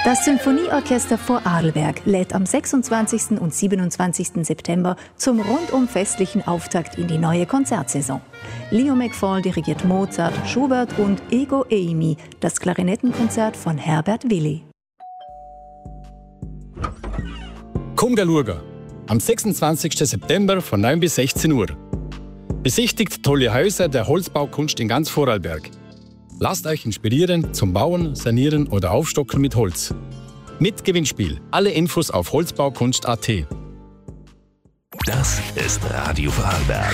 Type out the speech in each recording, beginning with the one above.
Das Symphonieorchester Vorarlberg lädt am 26. und 27. September zum rundum festlichen Auftakt in die neue Konzertsaison. Leo McFall dirigiert Mozart, Schubert und Ego Eimi, das Klarinettenkonzert von Herbert Willi. Komm schauen. Am 26. September von 9 bis 16 Uhr. Besichtigt tolle Häuser der Holzbaukunst in ganz Vorarlberg. Lasst euch inspirieren zum Bauen, Sanieren oder Aufstocken mit Holz. Mit Gewinnspiel. Alle Infos auf holzbaukunst.at. Das ist Radio Vorarlberg.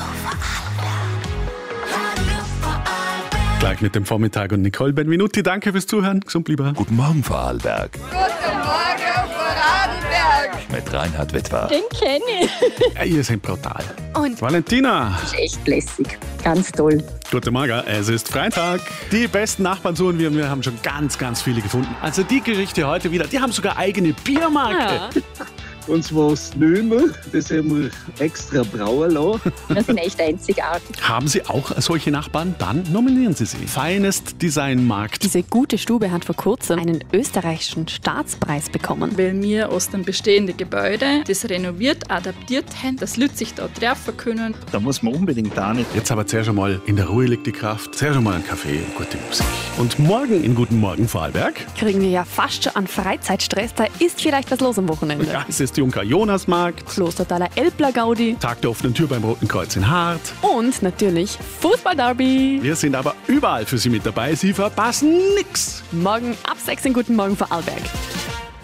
Gleich mit dem Vormittag und Nicole Benvenuti. Danke fürs Zuhören. Gesund lieber. Guten Morgen Vorarlberg. Guten Morgen, Vorarlberg! Mit Reinhard Wittwer. Den kenne ich. Ja, ihr seid brutal. Und? Valentina. Das ist echt lässig. Ganz toll. Guten Morgen, es ist Freitag. Die besten Nachbarn suchen wir und wir haben schon ganz, ganz viele gefunden. Also die Gerichte heute wieder, die haben sogar eigene Biermarke. Ja. Und zwar das Nömer, das haben wir extra brauen lassen. Das sind echt einzigartig. Haben Sie auch solche Nachbarn? Dann nominieren Sie sie. Finest Design Markt. Diese gute Stube hat vor kurzem einen österreichischen Staatspreis bekommen. Weil wir aus dem bestehenden Gebäude das renoviert, adaptiert haben, dass Leute sich da treffen können. Da muss man unbedingt da nicht. Jetzt aber zuerst einmal in der Ruhe liegt die Kraft. Zuerst einmal ein Kaffee, gute Musik. Und morgen in Guten Morgen Vorarlberg Kriegen wir ja fast schon an Freizeitstress. Da ist vielleicht was los am Wochenende. ja, es ist Junker Jonasmarkt, Klostertaler Elbler Gaudi Tag der offenen Tür beim Roten Kreuz in Hart. und natürlich Fußball-Derby. Wir sind aber überall für Sie mit dabei. Sie verpassen nichts. Morgen ab 6 in Guten Morgen Vorarlberg.